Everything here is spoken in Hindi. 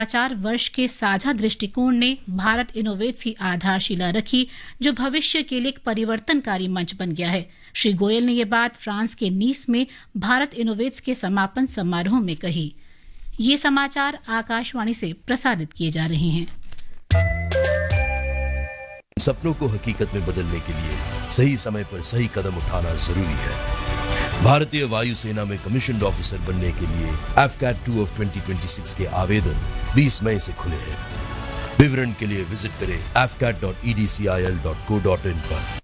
नवाचार वर्ष के साझा दृष्टिकोण ने भारत इनोवेट्स की आधारशिला रखी, जो भविष्य के लिए एक परिवर्तनकारी मंच बन गया है। श्री गोयल ने ये बात फ्रांस के नीस में भारत इनोवेट्स के समापन समारोह में कही। ये समाचार आकाशवाणी से प्रसारित किए जा रहे हैं। सपनों को हकीकत में बदलने के लिए सही समय पर सही कदम उठाना जरूरी है। भारतीय वायुसेना में कमीशन्ड ऑफिसर बनने के लिए AFCAT 2 of 2026 के आवेदन 20 मई से खुले हैं। विवरण के लिए विजिट करें afcat.edcil.co.in पर।